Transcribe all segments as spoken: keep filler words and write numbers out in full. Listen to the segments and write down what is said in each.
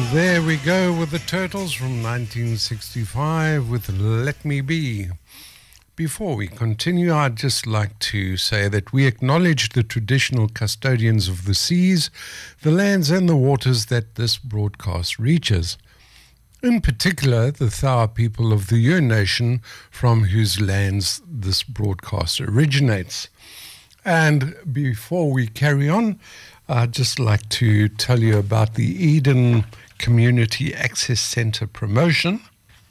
There we go with the Turtles from nineteen sixty-five with Let Me Be. Before we continue, I'd just like to say that we acknowledge the traditional custodians of the seas, the lands and the waters that this broadcast reaches. In particular, the Thawa people of the Yuin Nation, from whose lands this broadcast originates. And before we carry on, I'd just like to tell you about the Eden Community Access Centre promotion.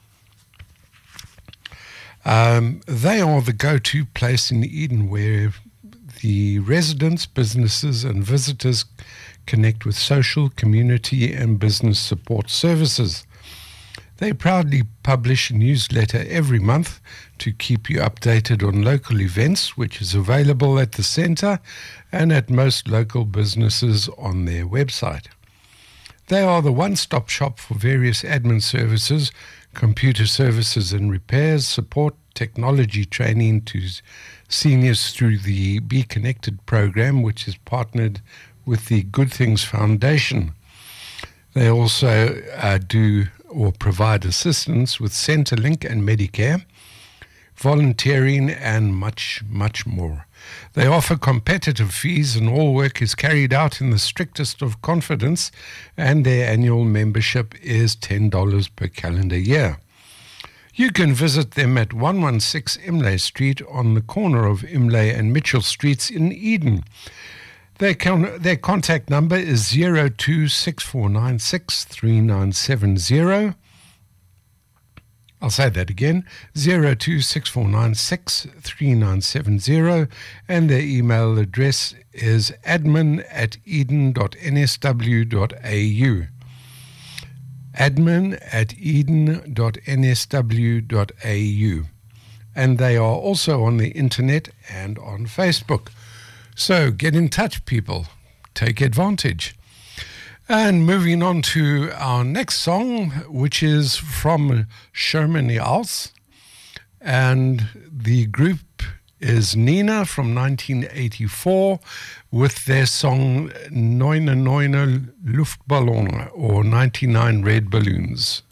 Um, they are the go-to place in Eden where the residents, businesses and visitors connect with social, community and business support services. They proudly publish a newsletter every month to keep you updated on local events, which is available at the centre and at most local businesses on their website. They are the one-stop shop for various admin services, computer services and repairs, support, technology training to seniors through the Be Connected program, which is partnered with the Good Things Foundation. They also uh, do or provide assistance with Centrelink and Medicare, volunteering and much, much more. They offer competitive fees and all work is carried out in the strictest of confidence, and their annual membership is ten dollars per calendar year. You can visit them at one sixteen Imlay Street on the corner of Imlay and Mitchell Streets in Eden. Their, con- their contact number is zero two six four nine six three nine seven zero. I'll say that again, zero two six four nine six three nine seven zero, and their email address is admin at eden dot n s w dot a u. admin at eden dot n s w dot a u. And they are also on the internet and on Facebook. So get in touch, people. Take advantage. And moving on to our next song, which is from Sherman House. And the group is Nina from nineteen eighty-four with their song Neune Neune Luftballon, or ninety-nine Red Balloons.